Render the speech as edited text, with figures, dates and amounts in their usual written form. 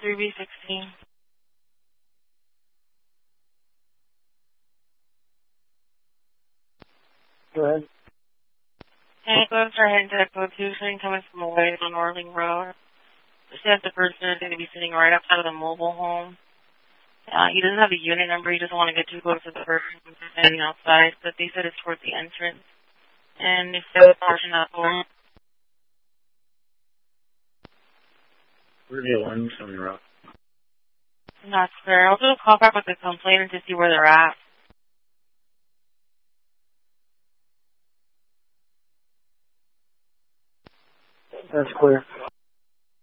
3B16. Go ahead. Hey, go for heading to Echo 2, train coming from away on Orling Road. Just says the person is going to be sitting right outside of the mobile home. He doesn't have a unit number. He doesn't want to get too close to the person who's standing outside, but they said it's towards the entrance. And if they have a portion of the home. Where are the alarms coming up? Not sure. I'll do a call back with the complainant to see where they're at. That's clear.